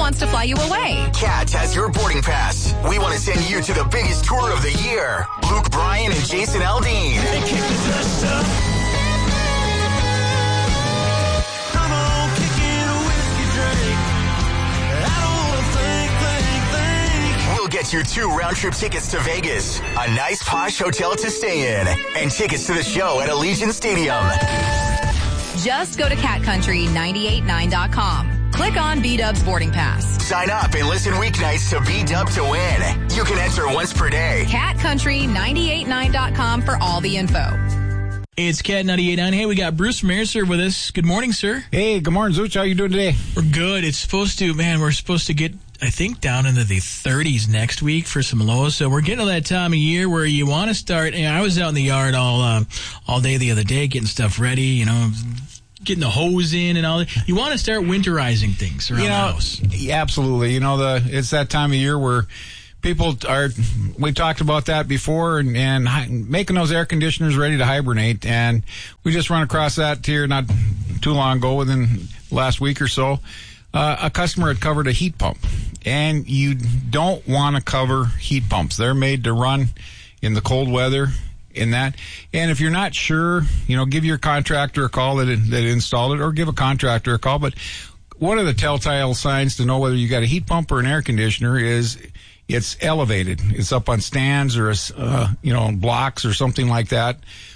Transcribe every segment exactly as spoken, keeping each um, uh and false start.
wants to fly you away. Cat has your boarding pass. We want to send you to the biggest tour of the year. Luke Bryan and Jason Aldean. They kick the dust up. Come on, kick it a whiskey drink. I don't want to think, think, think. We'll get you two round-trip tickets to Vegas, a nice posh hotel to stay in, and tickets to the show at Allegiant Stadium. Just go to cat country nine eight nine dot com. Click on B-Dub's boarding pass. Sign up and listen weeknights to B-Dub to win. You can enter once per day. cat country nine eight nine dot com for all the info. It's Cat ninety-eight point nine. Hey, we got Bruce Mercer with us. Good morning, sir. Hey, good morning, Zooch. How you doing today? We're good. It's supposed to, man, we're supposed to get, I think, down into the thirties next week for some lows. So we're getting to that time of year where you want to start. You know, I was out in the yard all uh, all day the other day getting stuff ready, you know, getting the hose in and all that. You want to start winterizing things around you know, the house. Yeah, absolutely. You know, the it's that time of year where people are, we talked about that before, and, and hi, making those air conditioners ready to hibernate. And we just run across that here not too long ago, within last week or so. Uh, a customer had covered a heat pump. And you don't want to cover heat pumps. They're made to run in the cold weather. In that, and if you're not sure, you know, give your contractor a call that that installed it, or give a contractor a call. But one of the telltale signs to know whether you got a heat pump or an air conditioner is it's elevated. It's up on stands or uh, you know, blocks or something like that,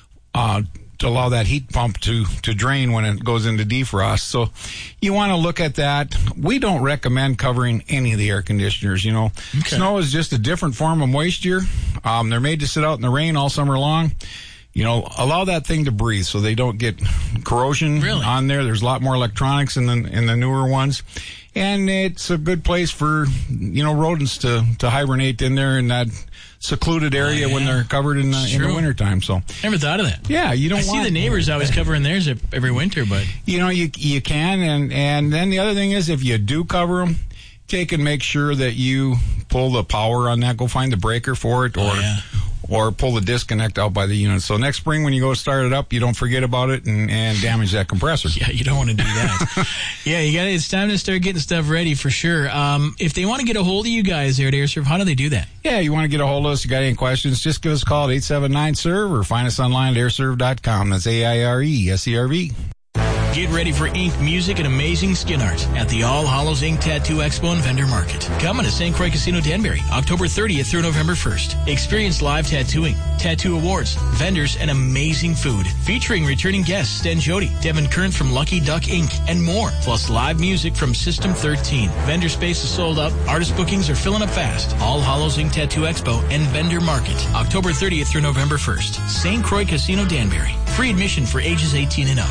uh, to allow that heat pump to to drain when it goes into defrost. So you want to look at that. We don't recommend covering any of the air conditioners. You know, okay. Snow is just a different form of moisture. Um, they're made to sit out in the rain all summer long. You know, allow that thing to breathe so they don't get corrosion really? on there. There's a lot more electronics in the in the newer ones. And it's a good place for, you know, rodents to, to hibernate in there in that secluded area oh, yeah. when they're covered in the, in the wintertime. So never thought of that. Yeah, you don't I want... see the neighbors always covering theirs every winter, but... You know, you you can, and, and then the other thing is, if you do cover them, take and make sure that you pull the power on that. Go find the breaker for it, or... Oh, yeah. Or pull the disconnect out by the unit. So next spring when you go start it up, you don't forget about it and, and damage that compressor. Yeah, you don't want to do that. yeah, you got. It's time to start getting stuff ready for sure. Um, if they want to get a hold of you guys there at AirServe, how do they do that? Yeah, you want to get a hold of us, you got any questions, just give us a call at eight seven nine S E R V or find us online at air serve dot com. That's A I R E S E R V. Get ready for ink, music, and amazing skin art at the All Hallows Ink Tattoo Expo and Vendor Market. Coming to Saint Croix Casino Danbury, October thirtieth through November first. Experience live tattooing, tattoo awards, vendors, and amazing food. Featuring returning guests Sten Jody, Devin Kern from Lucky Duck Incorporated, and more. Plus live music from System thirteen. Vendor space is sold out. Artist bookings are filling up fast. All Hallows Ink Tattoo Expo and Vendor Market, October thirtieth through November first. Saint Croix Casino Danbury. Free admission for ages eighteen and up.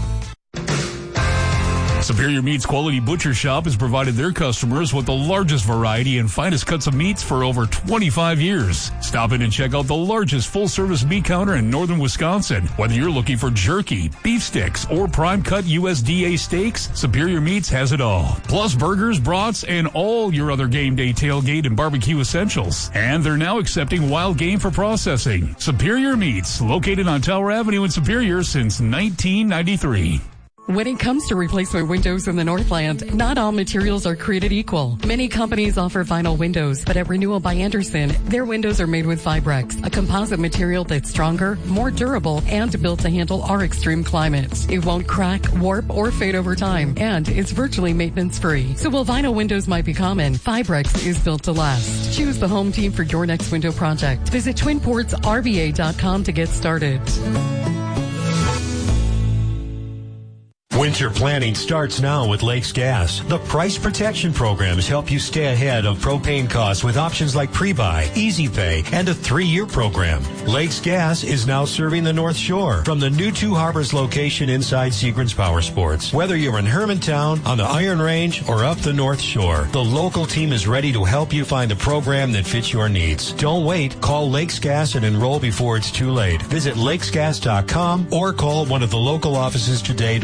Superior Meats Quality Butcher Shop has provided their customers with the largest variety and finest cuts of meats for over twenty-five years. Stop in and check out the largest full-service meat counter in northern Wisconsin. Whether you're looking for jerky, beef sticks, or prime-cut U S D A steaks, Superior Meats has it all. Plus burgers, brats, and all your other game day tailgate and barbecue essentials. And they're now accepting wild game for processing. Superior Meats, located on Tower Avenue in Superior since nineteen ninety-three. When it comes to replacement windows in the Northland, not all materials are created equal. Many companies offer vinyl windows, but at Renewal by Andersen, their windows are made with Fibrex, a composite material that's stronger, more durable, and built to handle our extreme climates. It won't crack, warp, or fade over time, and it's virtually maintenance-free. So while vinyl windows might be common, Fibrex is built to last. Choose the home team for your next window project. Visit twin ports R V A dot com to get started. Winter planning starts now with Lakes Gas. The price protection programs help you stay ahead of propane costs with options like pre-buy, easy pay, and a three-year program. Lakes Gas is now serving the North Shore from the new Two Harbors location inside Seagrams Power Sports. Whether you're in Hermantown, on the Iron Range, or up the North Shore, the local team is ready to help you find a program that fits your needs. Don't wait. Call Lakes Gas and enroll before it's too late. Visit lakes gas dot com or call one of the local offices today to learn more.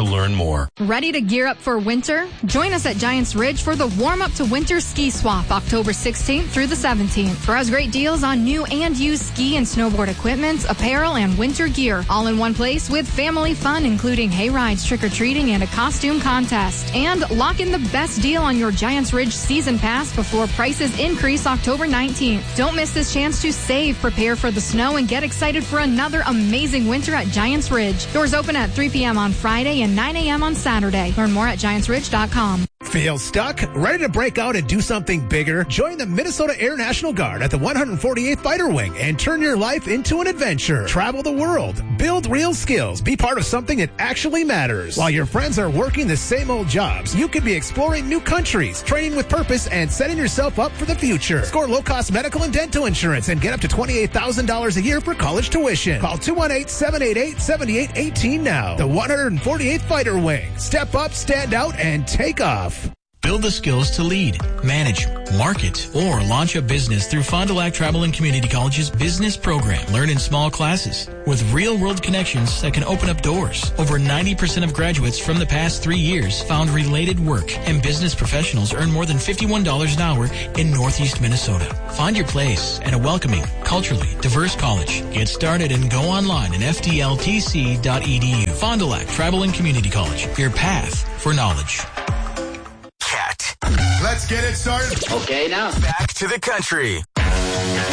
more. Ready to gear up for winter? Join us at Giants Ridge for the Warm Up to Winter Ski Swap, October sixteenth through the seventeenth. Browse great deals on new and used ski and snowboard equipment, apparel, and winter gear, all in one place with family fun, including hay rides, trick-or-treating, and a costume contest. And lock in the best deal on your Giants Ridge season pass before prices increase October nineteenth. Don't miss this chance to save, prepare for the snow, and get excited for another amazing winter at Giants Ridge. Doors open at three p.m. on Friday and nine a.m. on Saturday. Learn more at giants ridge dot com. Feel stuck? Ready to break out and do something bigger? Join the Minnesota Air National Guard at the one hundred forty-eighth Fighter Wing and turn your life into an adventure. Travel the world, build real skills, be part of something that actually matters. While your friends are working the same old jobs, you could be exploring new countries, training with purpose, and setting yourself up for the future. Score low-cost medical and dental insurance and get up to twenty-eight thousand dollars a year for college tuition. Call two one eight, seven eight eight, seven eight one eight now. The one hundred forty-eighth Fighter Wing. Step up, stand out, and take off. Build the skills to lead, manage, market, or launch a business through Fond du Lac Tribal and Community College's business program. Learn in small classes with real-world connections that can open up doors. Over ninety percent of graduates from the past three years found related work, and business professionals earn more than fifty-one dollars an hour in Northeast Minnesota. Find your place at a welcoming, culturally diverse college. Get started and go online at f d l t c dot e d u. Fond du Lac Tribal and Community College, your path for knowledge. Let's get it started. Okay, now. Back to the country.